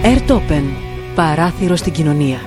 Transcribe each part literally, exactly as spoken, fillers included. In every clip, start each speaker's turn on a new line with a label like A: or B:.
A: Airtopen. Παράθυρο στην κοινωνία.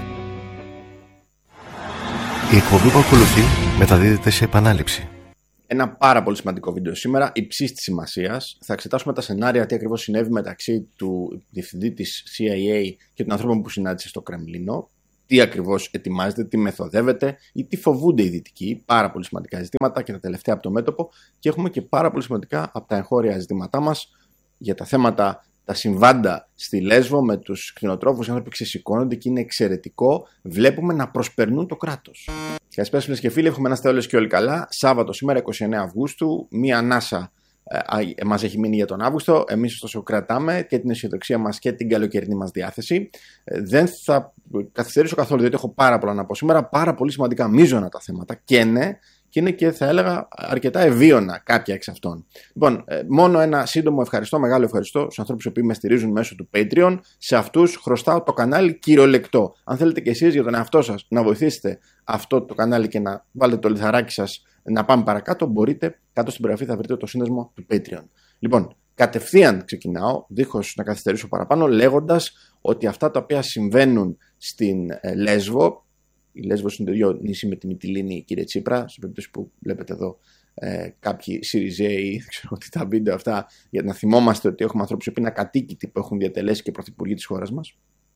B: Η εκπομπή που ακολουθεί μεταδίδεται σε επανάληψη.
C: Ένα πάρα πολύ σημαντικό βίντεο σήμερα, υψής της σημασίας. Θα εξετάσουμε τα σενάρια, τι ακριβώς συνέβη μεταξύ του διευθυντή της σι άι έι και των ανθρώπων που συνάντησε στο Κρεμλίνο. Τι ακριβώς ετοιμάζεται, τι μεθοδεύεται ή τι φοβούνται οι Δυτικοί. Πάρα πολύ σημαντικά ζητήματα και τα τελευταία από το μέτωπο. Και έχουμε και πάρα πολύ σημαντικά από τα εγχώρια ζητήματά μας για τα θέματα, τα συμβάντα στη Λέσβο με τους κτηνοτρόφους. Οι άνθρωποι ξεσηκώνονται και είναι εξαιρετικό. Βλέπουμε να προσπερνούν το κράτος. Καλησπέρα φίλες και φίλοι, έχουμε να είστε όλες και όλοι καλά. Σάββατο σήμερα, είκοσι εννέα Αυγούστου, μία ανάσα ε, μας έχει μείνει για τον Αύγουστο. Εμείς ωστόσο κρατάμε και την αισιοδοξία μας και την καλοκαιρινή μας διάθεση. Ε, δεν θα καθυστερήσω καθόλου, διότι έχω πάρα πολλά να πω σήμερα. Πάρα πολύ σημαντικά μείζωνα τα θέματα και ναι, και είναι και θα έλεγα αρκετά ευίωνα κάποια εξ αυτών. Λοιπόν, ε, μόνο ένα σύντομο ευχαριστώ, μεγάλο ευχαριστώ στους ανθρώπους που με στηρίζουν μέσω του Patreon. Σε αυτούς χρωστάω το κανάλι κυριολεκτό. Αν θέλετε και εσείς για τον εαυτό σας να βοηθήσετε αυτό το κανάλι και να βάλετε το λιθαράκι σας να πάμε παρακάτω, μπορείτε. Κάτω στην περιγραφή θα βρείτε το σύνδεσμο του Patreon. Λοιπόν, κατευθείαν ξεκινάω, δίχως να καθυστερήσω παραπάνω, λέγοντας ότι αυτά τα οποία συμβαίνουν στην ε, Λέσβο. Η Λέσβος είναι το ίδιο νησί με τη Μυτιλήνη, κύριε Τσίπρα, στην περίπτωση που βλέπετε εδώ ε, κάποιοι Σιριζέοι, δεν ξέρω τι τα βίντεο αυτά, για να θυμόμαστε ότι έχουμε ανθρώπους που είναι ακατοίκητοι που έχουν διατελέσει και πρωθυπουργοί της χώρας μας.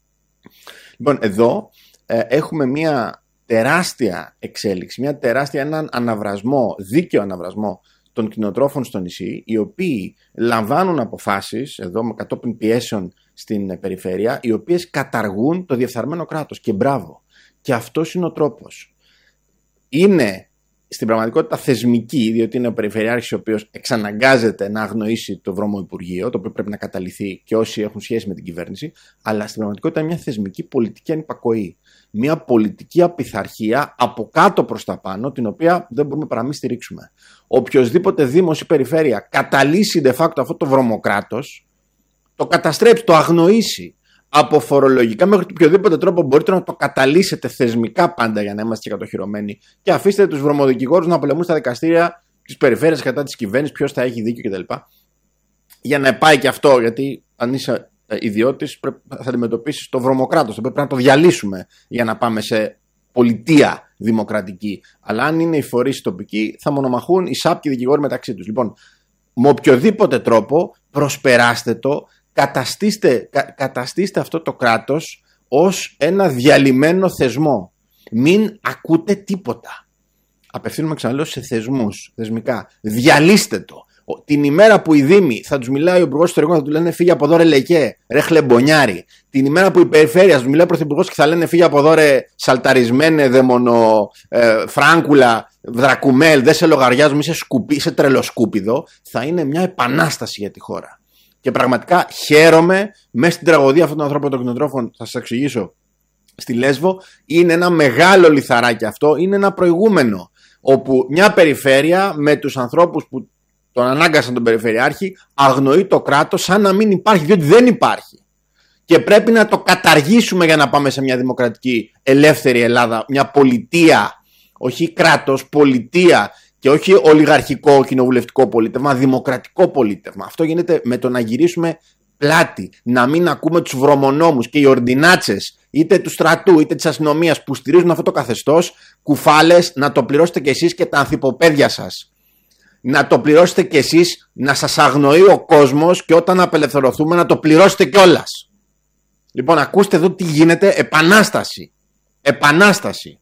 C: Λοιπόν, εδώ ε, έχουμε μια τεράστια εξέλιξη, μια τεράστια, έναν αναβρασμό, δίκαιο αναβρασμό των κτηνοτρόφων στο νησί, οι οποίοι λαμβάνουν αποφάσεις, εδώ με κατόπιν πιέσεων στην περιφέρεια, οι οποίες καταργούν το διεφθαρμένο κράτος. Και μπράβο. Και αυτός είναι ο τρόπος. Είναι στην πραγματικότητα θεσμική, διότι είναι ο Περιφερειάρχης ο οποίος εξαναγκάζεται να αγνοήσει το βρώμο Υπουργείο, το οποίο πρέπει να καταλυθεί και όσοι έχουν σχέση με την κυβέρνηση, αλλά στην πραγματικότητα είναι μια θεσμική πολιτική ανυπακοή. Μια πολιτική απειθαρχία από κάτω προς τα πάνω, την οποία δεν μπορούμε παρά να μην στηρίξουμε. Οποιοσδήποτε δήμος ή περιφέρεια καταλύσει de facto αυτό το βρωμοκράτος, το καταστρέψει, το αγνοήσει. Από φορολογικά μέχρι οποιοδήποτε τρόπο μπορείτε να το καταλύσετε θεσμικά πάντα για να είμαστε και κατοχυρωμένοι και αφήστε τους βρωμοδικηγόρους να πολεμούν στα δικαστήρια της περιφέρειας κατά της κυβέρνησης, ποιος θα έχει δίκιο κτλ. Για να πάει και αυτό, γιατί αν είσαι ιδιώτης θα αντιμετωπίσεις το βρωμοκράτος, πρέπει να το διαλύσουμε για να πάμε σε πολιτεία δημοκρατική. Αλλά αν είναι οι φορείς τοπικοί θα μονομαχούν οι σάπιοι δικηγόροι μεταξύ τους. Λοιπόν, με οποιοδήποτε τρόπο προσπεράστε το. Καταστήστε, κα, καταστήστε αυτό το κράτος ως ένα διαλυμένο θεσμό. Μην ακούτε τίποτα. Απευθύνουμε ξαναλέω σε θεσμούς, θεσμικά. Διαλύστε το. Την ημέρα που οι δήμοι θα τους μιλάει ο υπουργός εσωτερικών, θα του λένε φύγε από εδώ ρε λεκέ, ρε χλεμπονιάρι. Την ημέρα που η περιφέρεια θα τους μιλάει ο πρωθυπουργός και θα λένε φύγε από εδώ ρε σαλταρισμένε, δαιμονο, ε, φράγκουλα, δρακουμέλ, δεν σε λογαριάζουμε, είσαι, σκουπί, είσαι τρελοσκούπιδο, θα είναι μια επανάσταση για τη χώρα. Και πραγματικά χαίρομαι μέσα στην τραγωδία αυτών των ανθρώπων των κτηνοτρόφων, θα σας εξηγήσω, στη Λέσβο. Είναι ένα μεγάλο λιθαράκι αυτό, είναι ένα προηγούμενο. Όπου μια περιφέρεια με τους ανθρώπους που τον ανάγκασαν τον περιφερειάρχη αγνοεί το κράτος σαν να μην υπάρχει, διότι δεν υπάρχει. Και πρέπει να το καταργήσουμε για να πάμε σε μια δημοκρατική ελεύθερη Ελλάδα, μια πολιτεία, όχι κράτος, πολιτεία. Και όχι ολιγαρχικό κοινοβουλευτικό πολίτευμα, δημοκρατικό πολίτευμα. Αυτό γίνεται με το να γυρίσουμε πλάτη, να μην ακούμε τους βρωμονόμους και οι ορντινάτσες, είτε του στρατού είτε της αστυνομίας που στηρίζουν αυτό το καθεστώς, κουφάλες, να το πληρώσετε κι εσείς και τα ανθιποπαίδια σας. Να το πληρώσετε κι εσείς, να σας αγνοεί ο κόσμος και όταν απελευθερωθούμε να το πληρώσετε κιόλας. Λοιπόν, ακούστε εδώ τι γίνεται, επανάσταση. Επανάσταση.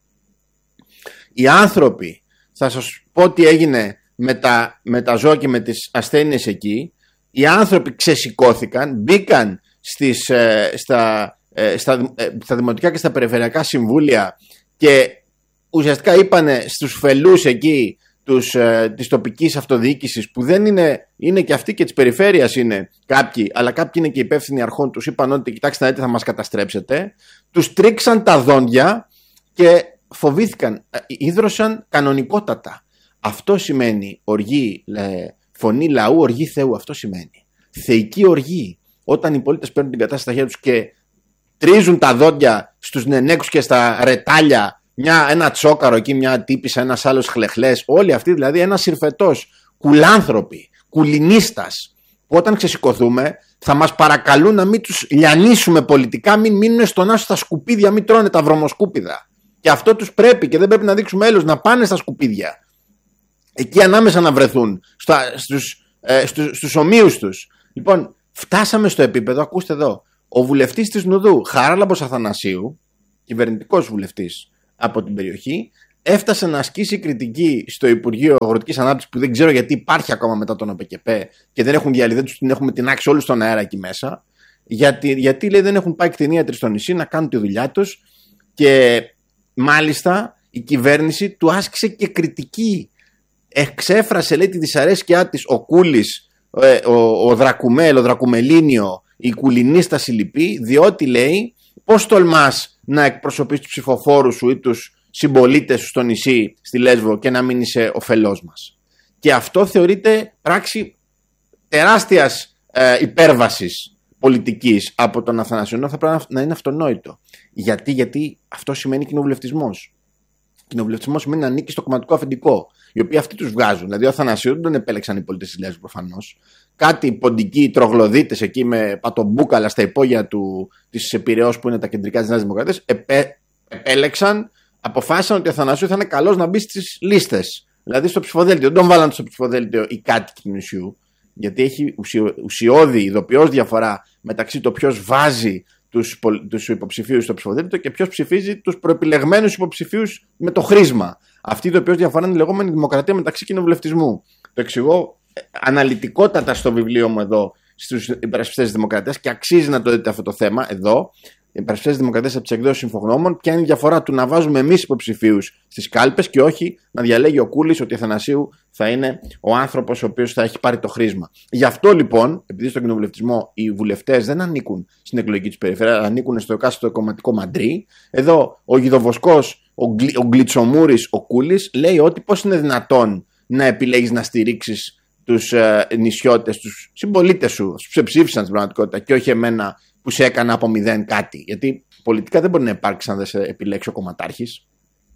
C: Οι άνθρωποι. Θα σας πω τι έγινε με τα, με τα ζώα και με τις ασθένειες εκεί. Οι άνθρωποι ξεσηκώθηκαν, μπήκαν στις, ε, στα, ε, στα, ε, στα δημοτικά και στα περιφερειακά συμβούλια και ουσιαστικά είπανε στους φελούς εκεί τους, ε, της τοπικής αυτοδιοίκησης, που δεν είναι, είναι και αυτοί και της περιφέρειας είναι κάποιοι, αλλά κάποιοι είναι και υπεύθυνοι αρχών, τους είπαν ότι κοιτάξτε να δείτε θα μας καταστρέψετε, τους τρίξαν τα δόντια και φοβήθηκαν, ίδρωσαν κανονικότατα. Αυτό σημαίνει οργή, ε, φωνή λαού, οργή Θεού. Αυτό σημαίνει θεϊκή οργή. Όταν οι πολίτες παίρνουν την κατάσταση στα χέρια τους και τρίζουν τα δόντια στους νενέκους και στα ρετάλια, μια, ένα τσόκαρο εκεί, μια τύπισσα, ένας άλλος χλεχλές, όλοι αυτοί δηλαδή, ένας συρφετός, κουλάνθρωποι, κουλινίστας, που όταν ξεσηκωθούμε Θα μας παρακαλούν να μην τους λιανίσουμε πολιτικά, μην μείνουν στον άσο στα σκουπίδια, μην τρώνε τα βρωμοσκούπιδα. Και αυτό τους πρέπει και δεν πρέπει να δείξουμε έλεος, να πάνε στα σκουπίδια. Εκεί ανάμεσα να βρεθούν, στα, στους, ε, στους, στους ομοίους τους. Λοιπόν, φτάσαμε στο επίπεδο, ακούστε εδώ, ο βουλευτής της Νουδού, Χαράλαμπος Αθανασίου, κυβερνητικός βουλευτής από την περιοχή, έφτασε να ασκήσει κριτική στο Υπουργείο Αγροτικής Ανάπτυξης, που δεν ξέρω γιατί υπάρχει ακόμα μετά τον ΟΠΕΚΕΠΕ και δεν έχουν διαλυθεί, δεν τους την έχουμε τινάξει όλους στον αέρα εκεί μέσα. Γιατί, γιατί λέει δεν έχουν πάει κτηνίατροι στο νησί να κάνουν τη δουλειά τους και μάλιστα η κυβέρνηση του άσκησε και κριτική. Εξέφρασε, λέει, τη δυσαρέσκειά της ο Κούλης, ο, ο, ο Δρακουμέλ, ο Δρακουμελίνιο, η Κουλινίστα συλληπή, διότι λέει πώς τολμάς να εκπροσωπείς τους ψηφοφόρους σου ή τους συμπολίτες σου στο νησί, στη Λέσβο, και να μην είσαι ωφελός μας. Και αυτό θεωρείται πράξη τεράστιας ε, υπέρβασης πολιτικής από τον Αθανασιό. Θα πρέπει να είναι αυτονόητο. Γιατί, γιατί αυτό σημαίνει κοινοβουλευτισμός. Κοινοβουλευτισμός σημαίνει να ανήκει στο κομματικό αφεντικό, οι οποίοι αυτοί τους βγάζουν. Δηλαδή, ο Αθανασίου δεν τον επέλεξαν οι πολίτες της Λέσβου προφανώς. Κάτι ποντικοί τρογλωδίτες εκεί με πατομπούκαλα στα υπόγεια της Πειραιώς, που είναι τα κεντρικά της Νέας Δημοκρατίας, επέ, επέλεξαν, αποφάσισαν ότι ο Αθανασίου θα είναι καλός να μπει στις λίστες. Δηλαδή στο ψηφοδέλτιο. Δεν τον βάλαν στο ψηφοδέλτιο οι κάτοικοι του νησιού, γιατί έχει ουσιώδη, ειδοποιώς διαφορά μεταξύ το ποιος βάζει τους, τους υποψηφίους στο ψηφοδέλτιο και ποιος ψηφίζει τους προεπιλεγμένους υποψηφίους με το χρήσμα. Αυτή η ειδοποιώς διαφορά είναι η λεγόμενη δημοκρατία μεταξύ κοινοβουλευτισμού. Το εξηγώ αναλυτικότατα στο βιβλίο μου εδώ στους υπερασπιστές της δημοκρατίας και αξίζει να το δείτε αυτό το θέμα εδώ. Οι υπερασπιστές της δημοκρατίας από τις εκδόσεις Συμφογνώμων, ποια είναι η διαφορά του να βάζουμε εμείς υποψηφίους στις κάλπες και όχι να διαλέγει ο Κούλης ότι ο Αθανασίου θα είναι ο άνθρωπος ο οποίος θα έχει πάρει το χρήσμα. Γι' αυτό λοιπόν, επειδή στον κοινοβουλευτισμό οι βουλευτές δεν ανήκουν στην εκλογική τους περιφέρεια, αλλά ανήκουν στο εκάστοτε κομματικό μαντρί, εδώ ο Γιδοβοσκός, ο, Γκλι, ο Γκλιτσομούρης, ο Κούλης λέει ότι πώς είναι δυνατόν να επιλέγεις να στηρίξεις τους ε, νησιώτες, τους συμπολίτες σου, τους ψεψήφισαν στην πραγματικότητα και όχι εμένα που σε έκανα από μηδέν κάτι. Γιατί πολιτικά δεν μπορεί να υπάρξει αν δεν σε επιλέξει ο κομματάρχης.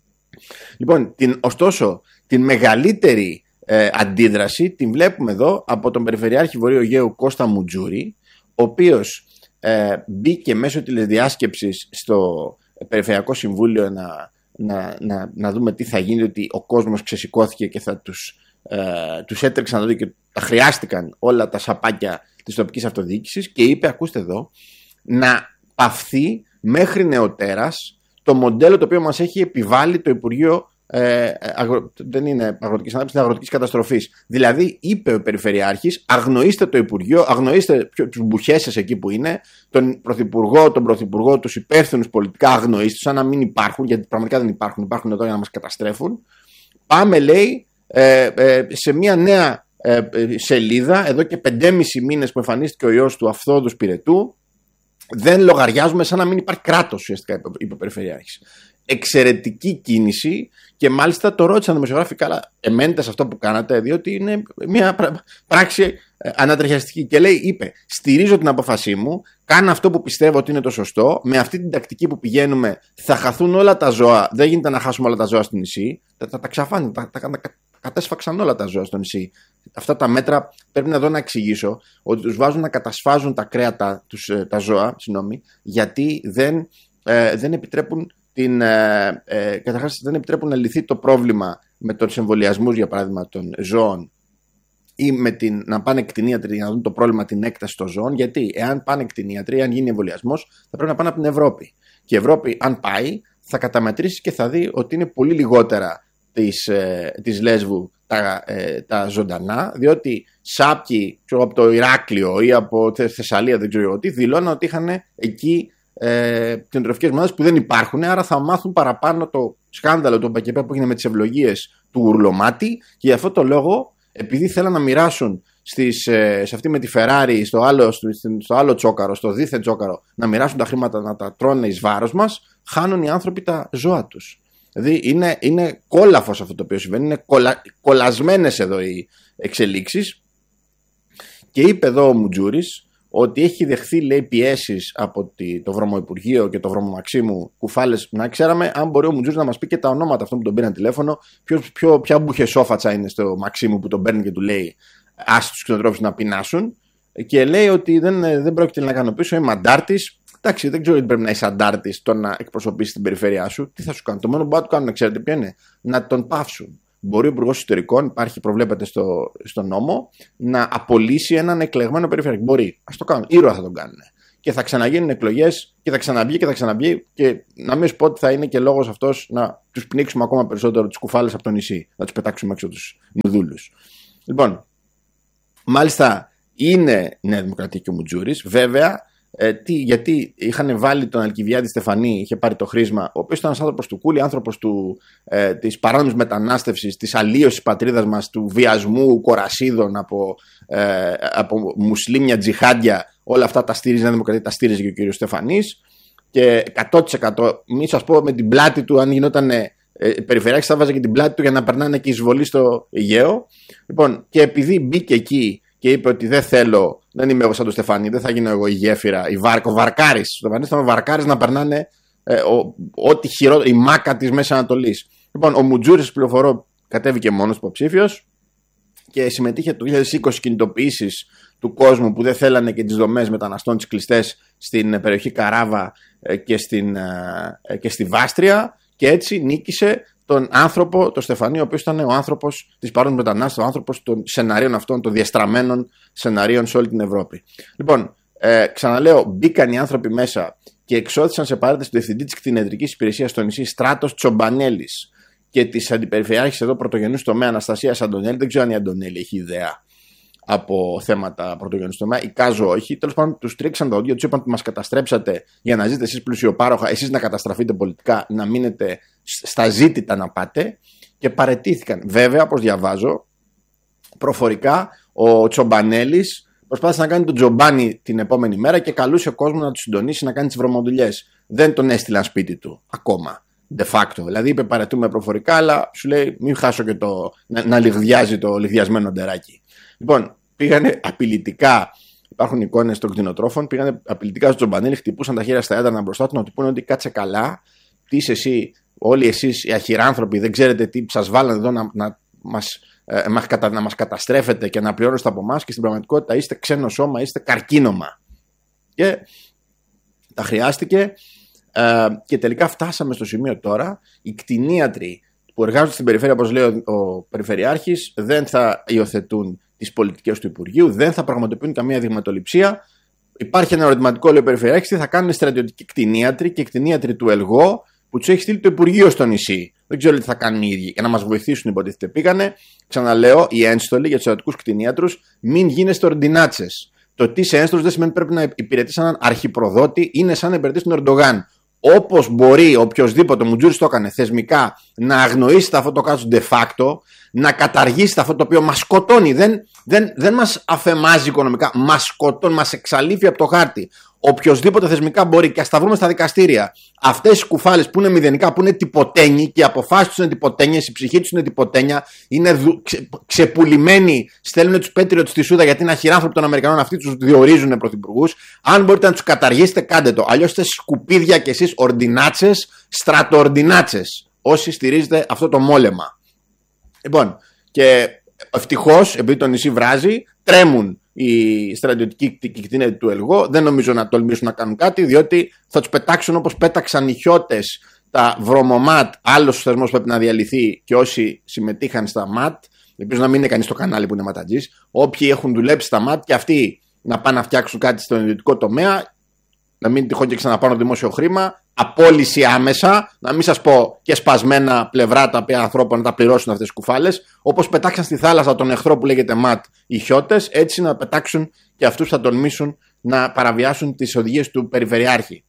C: Λοιπόν, την, ωστόσο, την μεγαλύτερη ε, αντίδραση την βλέπουμε εδώ από τον Περιφερειάρχη Βορείου Αιγαίου Κώστα Μουτζούρη, ο οποίος ε, μπήκε μέσω τηλεδιάσκεψης στο Περιφερειακό Συμβούλιο να, να, να, να δούμε τι θα γίνει, ότι ο κόσμος ξεσηκώθηκε και θα τους, ε, τους έτρεξαν εδώ και τα χρειάστηκαν όλα τα σαπάκια της τοπικής αυτοδιοίκησης και είπε, ακούστε εδώ, να παυθεί μέχρι νεοτέρας το μοντέλο το οποίο μας έχει επιβάλει το Υπουργείο ε, αγρο... δεν είναι αγροτικής ανάπτυξης, είναι αγροτικής καταστροφής. Δηλαδή είπε ο Περιφερειάρχης, αγνοήστε το Υπουργείο, αγνοήστε τους μπουχέσες εκεί που είναι, τον Πρωθυπουργό, τον Πρωθυπουργό, τους υπεύθυνους πολιτικά, αγνοήστε, σαν να μην υπάρχουν, γιατί πραγματικά δεν υπάρχουν, υπάρχουν εδώ για να μας καταστρέφουν. Πάμε, λέει, ε, ε, σε μια νέα ε, ε, σελίδα, εδώ και πεντέμισι μήνες που εμφανίστηκε ο ιός του Αυθόδου Σπυρετού, δεν λογαριάζουμε, σαν να μην υπάρχει κράτος, ουσιαστικά, είπε ο Περιφερειάρχης. Εξαιρετική κίνηση και μάλιστα το ρώτησαν δημοσιογράφοι, καλά, εμένετε σε αυτό που κάνατε, διότι είναι μια πράξη ανατριχιαστική. Και λέει, είπε, στηρίζω την απόφασή μου, κάνω αυτό που πιστεύω ότι είναι το σωστό, με αυτή την τακτική που πηγαίνουμε θα χαθούν όλα τα ζώα, δεν γίνεται να χάσουμε όλα τα ζώα στο νησί, τα, τα, τα ξαφάνουν, τα, τα, τα κατέσφαξαν όλα τα ζώα στο νησί. Αυτά τα μέτρα πρέπει να δω να εξηγήσω ότι τους βάζουν να κατασφάζουν τα κρέατα, τους, τα ζώα, συγγνώμη, γιατί δεν, ε, δεν επιτρέπουν την, ε, ε, καταρχάς δεν επιτρέπουν να λυθεί το πρόβλημα με τους εμβολιασμούς, για παράδειγμα, των ζώων ή με την, να πάνε κτηνίατροι για να δουν το πρόβλημα, την έκταση των ζώων. Γιατί εάν πάνε κτηνίατροι, αν γίνει εμβολιασμός, θα πρέπει να πάνε από την Ευρώπη. Και η Ευρώπη, αν πάει, θα καταμετρήσει και θα δει ότι είναι πολύ λιγότερα της, ε, της Λέσβου τα, ε, τα ζωντανά, διότι σάπιοι ξέρω, από το Ηράκλειο ή από τη Θεσσαλία, δεν ξέρω τι, δηλώναν ότι είχαν εκεί ε, κτηνοτροφικές μονάδες που δεν υπάρχουν, άρα θα μάθουν παραπάνω το σκάνδαλο του ΟΠΕΚΕΠΕ που έγινε με τις ευλογίες του Γουρλωμάτη και γι' αυτό το λόγο, επειδή θέλαν να μοιράσουν στις, σε αυτή με τη Ferrari, στο άλλο, στο, στο άλλο τσόκαρο, στο δίθεν τσόκαρο, να μοιράσουν τα χρήματα, να τα τρώνε εις βάρος μας, χάνουν οι άνθρωποι τα ζώα τους. Δηλαδή είναι, είναι κόλαφος αυτό το οποίο συμβαίνει, είναι κολα, κολλασμένες εδώ οι εξελίξεις. Και είπε εδώ ο Μουτζούρης ότι έχει δεχθεί, λέει, πιέσεις από τη, το Βρωμοϊπουργείο και το Βρωμομαξίμου κουφάλες. Να ξέραμε αν μπορεί ο Μουτζούρης να μας πει και τα ονόματα αυτών που τον πήραν τηλέφωνο, ποιο, ποιο, ποια μπουχεσόφατσα είναι στο Μαξίμου που τον παίρνει και του λέει άσε τους κτηνοτρόφους να πεινάσουν. και λέει ότι δεν, δεν πρόκειται να ικανοποιήσω. Είμαι αντάρτης. Εντάξει, δεν ξέρω γιατί πρέπει να είσαι αντάρτης το να εκπροσωπήσει την περιφέρειά σου. Τι θα σου κάνουν? Το μόνο που μπορούν να του κάνουν, ξέρετε ποιο είναι? Να τον παύσουν. Μπορεί ο Υπουργός Εσωτερικών, υπάρχει, προβλέπεται στο, στο νόμο, να απολύσει έναν εκλεγμένο περιφερειακό. Μπορεί. Ας το κάνουν. Ήρωα θα τον κάνουν. Και θα ξαναγίνουν εκλογές και θα ξαναμπεί και θα ξαναμπεί. Και να μην σου πω ότι θα είναι και λόγος αυτός να τους πνίξουμε ακόμα περισσότερο τις κουφάλες από το νησί. Να τους πετάξουμε έξω τους νουδούλους. Λοιπόν, μάλιστα είναι Νέα Δημοκρατία και ο Μουτζούρης. Βέβαια, ε, τι, γιατί είχαν βάλει τον Αλκιβιάδη Στεφανή, είχε πάρει το χρήσμα, ο οποίος ήταν ένας άνθρωπος του κούλι, άνθρωπος του, ε, της παράνομης μετανάστευσης, της αλλίωσης της πατρίδας μας, του βιασμού κορασίδων από, ε, από μουσλίμια τζιχάντια. Όλα αυτά τα στήριζε η Νέα Δημοκρατία, τα στήριζε και ο κύριος Στεφανής. Και εκατό τοις εκατό, μη σας πω με την πλάτη του, αν γινόταν ε, περιφερειάρχης, θα βάζε και την πλάτη του για να περνάνε και εισβολή στο Αιγαίο. Λοιπόν, και επειδή μπήκε εκεί και είπε ότι δεν θέλω, δεν είμαι εγώ σαν τον Στεφανή, δεν θα γίνω εγώ η γέφυρα, η βάρκο, ο Βαρκάρης. Στο Στεφανή ήταν ο Βαρκάρης να περνάνε ε, ό,τι χειρότερο, η μάκα της Μέσης Ανατολής. Λοιπόν, ο Μουτζούρης, πληροφορώ, κατέβηκε μόνος υποψήφιος και συμμετείχε το δύο χιλιάδες είκοσι κινητοποιήσεις του κόσμου που δεν θέλανε και τις δομές μεταναστών τις κλειστές στην περιοχή Καράβα και, στην, και στη Βάστρια, και έτσι νίκησε τον άνθρωπο, τον Στεφανή, ο οποίος ήταν ο άνθρωπος της παρόνης μετανάστευσης, ο άνθρωπος των σεναρίων αυτών, των διαστραμμένων σεναρίων σε όλη την Ευρώπη. Λοιπόν, ε, ξαναλέω, μπήκαν οι άνθρωποι μέσα και εξώθησαν σε παράταση του διευθυντή της κτηνιατρικής υπηρεσίας στο νησί, Στράτος Τσομπανέλης, και της αντιπεριφερειάρχης εδώ πρωτογενούς τομέα Αναστασίας Αντωνέλη. Δεν ξέρω αν η Αντωνέλη έχει ιδέα από θέματα πρωτογενούς τομέα. Εικάζω όχι. Τέλος πάντων, τους τρίξαν τα οδεία, τους είπαν ότι μας καταστρέψατε για να ζείτε εσείς πλουσιοπάροχα, εσείς να καταστραφείτε πολιτικά, να μείνετε στα ζήτητα να πάτε, και παραιτήθηκαν. Βέβαια, όπως διαβάζω, προφορικά ο Τσομπανέλης προσπάθησε να κάνει τον Τζομπάνι την επόμενη μέρα και καλούσε ο κόσμο να του συντονίσει να κάνει τις βρωμοδουλειές. Δεν τον έστειλαν σπίτι του ακόμα. De facto. Δηλαδή είπε παρετούμε προφορικά, αλλά σου λέει μην χάσω και το να, να λιγδιάζει το λιγδιασμένο ντεράκι. Λοιπόν, πήγανε απειλητικά. Υπάρχουν εικόνες των κτηνοτρόφων. Πήγανε απειλητικά στο Τζομπανέλη, χτυπούσαν τα χέρια στα έδρανα μπροστά του να του πούνε ότι κάτσε καλά. Τι είσαι εσύ, όλοι εσείς οι αχυράνθρωποι, δεν ξέρετε τι σας βάλανε εδώ να, να, μας, ε, να μας καταστρέφετε και να πληρώνεστε από εμάς, και στην πραγματικότητα είστε ξένο σώμα, είστε καρκίνωμα. Και τα χρειάστηκε. Uh, και τελικά φτάσαμε στο σημείο τώρα, οι κτηνίατροι που εργάζονται στην περιφέρεια, όπως λέει ο, ο Περιφερειάρχης, δεν θα υιοθετούν τις πολιτικές του Υπουργείου, δεν θα πραγματοποιούν καμία δειγματοληψία. Υπάρχει ένα ερωτηματικό, λέει ο Περιφερειάρχης, τι θα κάνουν οι στρατιωτικοί κτηνίατροι και κτηνίατροι του ΕΛΓΟ που τους έχει στείλει το Υπουργείο στο νησί. Δεν ξέρω τι θα κάνουν οι ίδιοι για να μας βοηθήσουν, υποτίθεται. Πήγανε, ξαναλέω, οι ένστολοι για τους στρατιωτικούς κτηνίατρους, μην γίνεστε ορντινάτσες. Το τι είσαι ένστολος δεν σημαίνει πρέπει να υπηρετείς έναν αρχιπροδότη, είναι σαν να υπηρετείς τον Ερντογάν. Όπως μπορεί οποιοδήποτε, ο Μουτζούρης το έκανε θεσμικά, να αγνοήσει αυτό το κράτος de facto, να καταργήσει αυτό το οποίο μας σκοτώνει. Δεν, δεν, δεν μας αφεμάζει οικονομικά, μας σκοτώνει, μας εξαλείφει από το χάρτη. Οποιοδήποτε θεσμικά μπορεί, και ας τα βρούμε στα δικαστήρια. Αυτές οι κουφάλες που είναι μηδενικά, που είναι τυποτένιοι, και οι αποφάσεις τους είναι τυποτένιες, η ψυχή τους είναι τυποτένια, είναι δου, ξε, ξεπουλημένοι, στέλνουν τους Patriots στη Σούδα γιατί είναι αχυράνθρωποι των Αμερικανών, αυτοί τους διορίζουν πρωθυπουργούς. Αν μπορείτε να τους καταργήσετε, κάντε το. Αλλιώς είστε σκουπίδια κι εσείς ορντινάτσες, στρατοορντινάτσες, όσοι στηρίζετε αυτό το μόλεμα. Λοιπόν, και ευτυχώς, επειδή το νησί βράζει, τρέμουν οι στρατιωτικοί κτηνίατροι του ΕΛΓΟ. Δεν νομίζω να τολμήσουν να κάνουν κάτι, διότι θα τους πετάξουν όπως πέταξαν οι χιώτες τα βρωμομάτ. Άλλος θεσμός πρέπει να διαλυθεί, και όσοι συμμετείχαν στα ΜΑΤ, ελπίζω να μην είναι κανείς στο κανάλι που είναι ματατζής, όποιοι έχουν δουλέψει στα ΜΑΤ και αυτοί να πάνε να φτιάξουν κάτι στον ιδιωτικό τομέα, να μην τυχόν και ξαναπάνω δημόσιο χρήμα, απόλυση άμεσα, να μην σας πω και σπασμένα πλευρά τα οποία ανθρώπων να τα πληρώσουν αυτές τις κουφάλες. Όπως πετάξαν στη θάλασσα τον εχθρό που λέγεται ΜΑΤ οι χιώτες, έτσι να πετάξουν και αυτούς που θα τολμήσουν να παραβιάσουν τις οδηγίες του Περιφερειάρχη.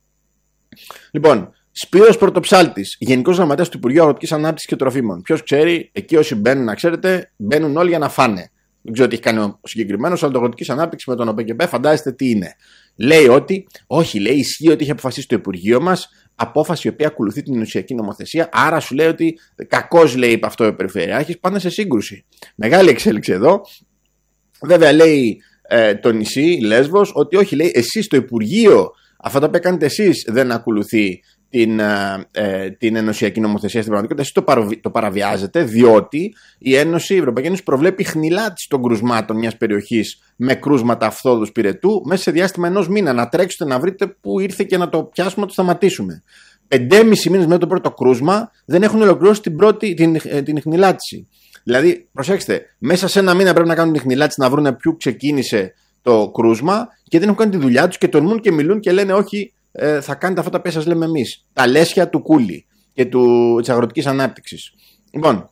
C: Λοιπόν, Σπύρος Πρωτοψάλτης, Γενικός Γραμματέας του Υπουργείου Αγροτικής Ανάπτυξης και Τροφίμων. Ποιος ξέρει, εκεί όσοι μπαίνουν, να ξέρετε, μπαίνουν όλοι για να φάνε. Δεν ξέρω τι έχει κάνει ο συγκεκριμένος, αλλά το Αγροτικής Ανάπτυξης με τον ΟΠΕΚΕΠΕ φαντάζεστε τι είναι. Λέει ότι, όχι, λέει, ισχύει ότι είχε αποφασίσει το Υπουργείο μας, απόφαση η οποία ακολουθεί την ενωσιακή νομοθεσία. Άρα σου λέει ότι κακώς, λέει, είπε αυτό ο Περιφερειάρχης, πάνε σε σύγκρουση. Μεγάλη εξέλιξη εδώ. Βέβαια, λέει ε, το νησί, Λέσβος, ότι όχι, λέει, εσείς το Υπουργείο, αυτά τα οποία κάνετε εσείς δεν ακολουθεί την, ε, την ενωσιακή νομοθεσία στην πραγματικότητα. Εσείς το, παροβι... το παραβιάζετε, διότι η Ένωση, η Ευρωπαϊκή Ένωση προβλέπει χνηλάτιση των κρουσμάτων μιας περιοχής με κρούσματα αυθόδους πυρετού μέσα σε διάστημα ενός μήνα. Να τρέξετε να βρείτε πού ήρθε και να το πιάσουμε, να το σταματήσουμε. Πεντέμισι μήνες μετά το πρώτο κρούσμα δεν έχουν ολοκληρώσει την, πρώτη, την, την χνηλάτιση. Δηλαδή, προσέξτε, μέσα σε ένα μήνα πρέπει να κάνουν την χνηλάτιση, να βρουν ποιου ξεκίνησε το κρούσμα και δεν έχουν κάνει τη δουλειά τους και τολμούν και μιλούν και λένε όχι, ε, θα κάνετε αυτά τα οποία σας λέμε εμείς. Τα λέσια του Κούλι και του, της αγροτικής ανάπτυξης. Λοιπόν,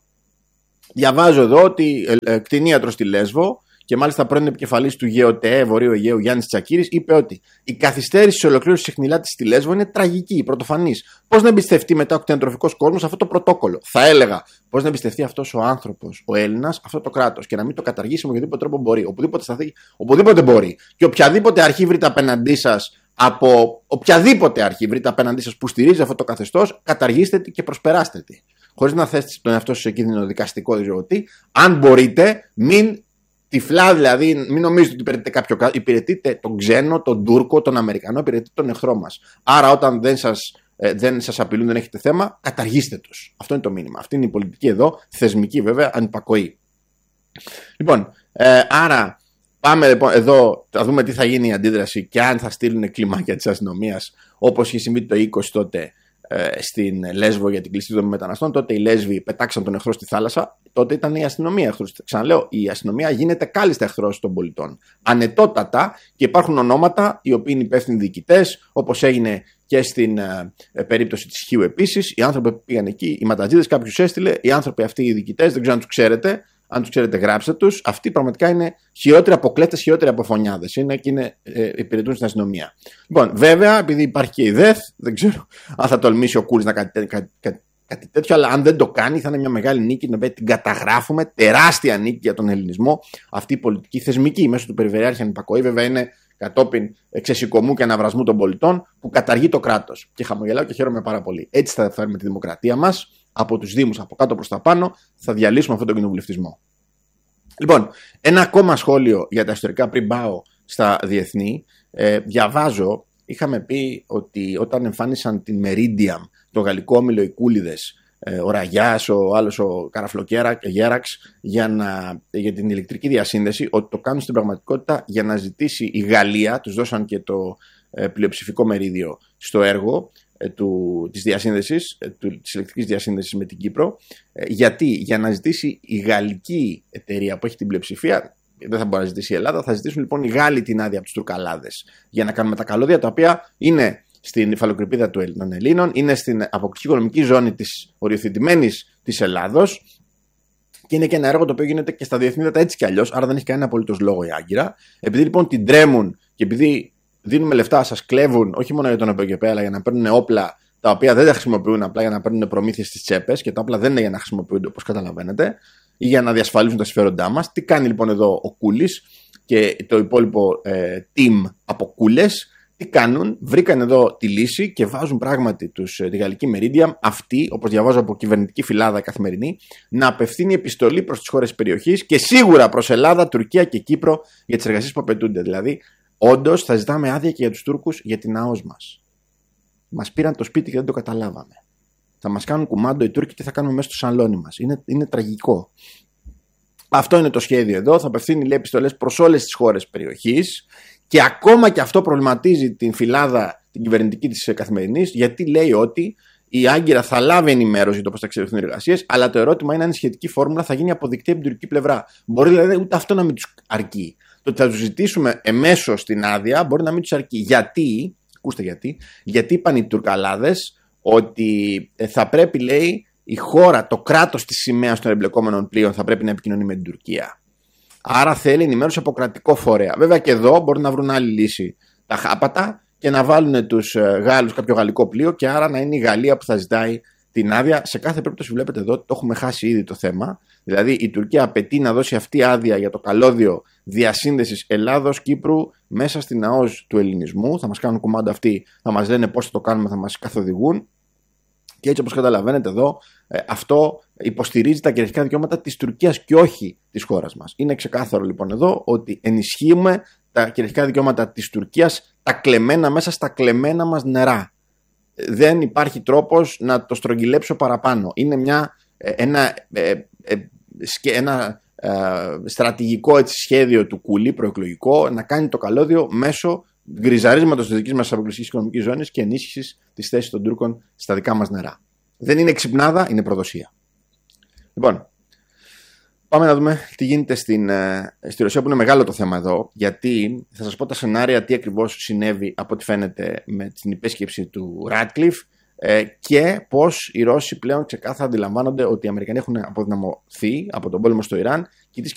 C: διαβάζω εδώ ότι ε, ε, κτηνίατρος στη Λέσβο και μάλιστα πρώην επικεφαλής του ΓΕΟΤΕ Βορείου Αιγαίου Γιάννης Τσακίρης είπε ότι η καθυστέρηση της ολοκλήρωσης της αιχνηλάτησης στη Λέσβο είναι τραγική, πρωτοφανής. Πώς να εμπιστευτεί μετά ο κτηνοτροφικός κόσμος αυτό το πρωτόκολλο? Θα έλεγα, πώς να εμπιστευτεί αυτός ο άνθρωπος, ο Έλληνας, αυτό το κράτος και να μην το καταργήσει με οποιοδήποτε τρόπο μπορεί. Οπουδήποτε σταθεί, οπουδήποτε μπορεί. Και οποιαδήποτε αρχή βρείτε απέναντί σας, από οποιαδήποτε αρχή βρείτε απέναντί σας που στηρίζει αυτό το καθεστώς, καταργήστε τη και προσπεράστε τη. Χωρίς να θέσετε τον εαυτό σας σε κίνδυνο δικαστικό, δεν ξέρω τι. Αν μπορείτε, μην. Τυφλά δηλαδή, μην νομίζετε ότι υπηρετείτε κάποιο κράτος, υπηρετείτε τον ξένο, τον Τούρκο, τον Αμερικανό, υπηρετείτε τον εχθρό μας. Άρα, όταν δεν σας, ε, δεν σας απειλούν, δεν έχετε θέμα, καταργήστε τους. Αυτό είναι το μήνυμα. Αυτή είναι η πολιτική εδώ, θεσμική βέβαια, ανυπακοή. Λοιπόν, ε, άρα πάμε λοιπόν εδώ, θα δούμε τι θα γίνει η αντίδραση και αν θα στείλουν κλιμάκια της αστυνομίας, όπως είχε συμβεί το είκοσι τότε στην Λέσβο για την κλειστή των μεταναστών. Τότε οι Λέσβοι πετάξαν τον εχθρό στη θάλασσα. Τότε ήταν η αστυνομία εχθρός. Ξαναλέω, η αστυνομία γίνεται κάλλιστα εχθρός των πολιτών. Ανετότατα, και υπάρχουν ονόματα οι οποίοι είναι υπεύθυνοι διοικητές, όπως έγινε και στην ε, περίπτωση της Χίου επίσης. Οι άνθρωποι που πήγαν εκεί, οι ματατζίδες, κάποιους έστειλε. Οι άνθρωποι αυτοί οι διοικητές, δεν ξέρω αν τους ξέρετε. Αν τους ξέρετε, γράψτε τους. Αυτοί πραγματικά είναι χειρότεροι από κλέφτες, χειρότεροι από φωνιάδες. Είναι και είναι, ε, υπηρετούν στην αστυνομία. Λοιπόν, βέβαια, επειδή υπάρχει και η ΔΕΘ, δεν ξέρω αν θα τολμήσει ο Κούλης να κάνει κάτι, κάτι, κάτι, κάτι τέτοιο, αλλά αν δεν το κάνει, θα είναι μια μεγάλη νίκη, την οποία την καταγράφουμε. Τεράστια νίκη για τον ελληνισμό. Αυτή η πολιτική θεσμική μέσω του Περιφερειάρχη Ανυπακοή, βέβαια, είναι κατόπιν ξεσηκωμού και αναβρασμού των πολιτών που καταργεί το κράτος. Και χαμογελάω και χαίρομαι πάρα πολύ. Έτσι θα φέρουμε τη δημοκρατία μας. Από τους Δήμους, από κάτω προς τα πάνω, θα διαλύσουμε αυτόν τον κοινοβουλευτισμό. Λοιπόν, ένα ακόμα σχόλιο για τα ιστορικά πριν πάω στα διεθνή. Ε, διαβάζω, είχαμε πει ότι όταν εμφάνισαν την Meridiam, το γαλλικό όμιλο οι Κούλιδες, ε, ο Ραγιάς, ο άλλος ο Καραφλοκέραξ, για, να, για την ηλεκτρική διασύνδεση, ότι το κάνουν στην πραγματικότητα για να ζητήσει η Γαλλία, τους δώσαν και το ε, πλειοψηφικό μερίδιο στο έργο, Του, της διασύνδεσης, του, της ηλεκτρικής διασύνδεσης με την Κύπρο. Γιατί? Για να ζητήσει η γαλλική εταιρεία που έχει την πλειοψηφία, δεν θα μπορεί να ζητήσει η Ελλάδα, θα ζητήσουν λοιπόν οι Γάλλοι την άδεια από τους Τουρκαλάδες για να κάνουμε τα καλώδια, τα οποία είναι στην υφαλοκρηπίδα των Ελλήνων, είναι στην αποκλειστική οικονομική ζώνη της οριοθετημένης της Ελλάδος και είναι και ένα έργο το οποίο γίνεται και στα διεθνή δάτα έτσι κι αλλιώς, άρα δεν έχει κανένα απολύτως λόγο η Άγκυρα. Επειδή λοιπόν την τρέμουν και επειδή δίνουμε λεφτά, σας κλέβουν όχι μόνο για τον ΕΠΕ, αλλά για να παίρνουν όπλα τα οποία δεν τα χρησιμοποιούν, απλά για να παίρνουν προμήθειες στις τσέπες, και τα όπλα δεν είναι για να χρησιμοποιούνται, όπως καταλαβαίνετε, ή για να διασφαλίσουν τα συμφέροντά μας. Τι κάνει λοιπόν εδώ ο Κούλης και το υπόλοιπο ε, team από Κούλες? Τι κάνουν? Βρήκαν εδώ τη λύση και βάζουν πράγματι τους, τη γαλλική Meridiam, αυτή, όπως διαβάζω από κυβερνητική φυλάδα καθημερινή, να απευθύνει επιστολή προς τις χώρες της περιοχής και σίγουρα προς Ελλάδα, Τουρκία και Κύπρο για τις εργασίες που απαιτούνται. Δηλαδή, όντως θα ζητάμε άδεια και για τους Τούρκους για την ΑΟΣ μας. Μας πήραν το σπίτι και δεν το καταλάβαμε. Θα μας κάνουν κουμάντο οι Τούρκοι και θα κάνουμε μέσα στο σαλόνι μας. Είναι, είναι τραγικό. Αυτό είναι το σχέδιο εδώ. Θα απευθύνει, λέει, επιστολές προς όλες τις χώρες της περιοχής και ακόμα και αυτό προβληματίζει την φυλάδα, την κυβερνητική της καθημερινής, γιατί λέει ότι η Άγκυρα θα λάβει ενημέρωση για το πώς θα εξελιχθούν οι εργασίες, αλλά το ερώτημα είναι αν η σχετική φόρμουλα θα γίνει αποδεικτή από την τουρκική πλευρά. Μπορεί δηλαδή ούτε αυτό να μην τους αρκεί. Το ότι θα τους ζητήσουμε εμέσως την άδεια μπορεί να μην τους αρκεί. Γιατί, ακούστε γιατί, γιατί είπαν οι Τουρκαλάδες ότι θα πρέπει, λέει, η χώρα, το κράτος της σημαίας των εμπλεκόμενων πλοίων θα πρέπει να επικοινωνεί με την Τουρκία. Άρα θέλει ενημέρωση από κρατικό φορέα. Βέβαια και εδώ μπορούν να βρουν άλλη λύση τα χάπατα και να βάλουν τους Γάλλους κάποιο γαλλικό πλοίο και άρα να είναι η Γαλλία που θα ζητάει την άδεια. Σε κάθε περίπτωση βλέπετε εδώ το έχουμε χάσει ήδη το θέμα. Δηλαδή η Τουρκία απαιτεί να δώσει αυτή άδεια για το καλώδιο διασύνδεσης Ελλάδος-Κύπρου μέσα στην ΑΟΣ του ελληνισμού. Θα μας κάνουν κουμάντα αυτοί, θα μας λένε πώς θα το κάνουμε, θα μας καθοδηγούν. Και έτσι όπως καταλαβαίνετε εδώ, αυτό υποστηρίζει τα κυριαρχικά δικαιώματα της Τουρκίας και όχι της χώρας μας. Είναι ξεκάθαρο λοιπόν εδώ ότι ενισχύουμε τα κυριαρχικά δικαιώματα της Τουρκίας, τα κλεμμένα μέσα στα κλεμμένα μας νερά. δεν υπάρχει τρόπος να το στρογγυλέψω παραπάνω. Είναι μια, ένα, ένα στρατηγικό έτσι, σχέδιο του Κούλι, προεκλογικό, να κάνει το καλώδιο μέσω γκριζαρίσματος της δικής μας αποκλειστικής οικονομικής ζώνης και ενίσχυσης της θέσης των Τούρκων στα δικά μας νερά. Δεν είναι ξυπνάδα, είναι προδοσία. Λοιπόν, πάμε να δούμε τι γίνεται στην, στη Ρωσία, που είναι μεγάλο το θέμα εδώ, γιατί θα σας πω τα σενάρια τι ακριβώς συνέβη από ό,τι φαίνεται με την υπέσχεψη του Ράτκλιφ ε, και πώς οι Ρώσοι πλέον ξεκάθαρα αντιλαμβάνονται ότι οι Αμερικανοί έχουν αποδυναμωθεί από τον πόλεμο στο Ιράν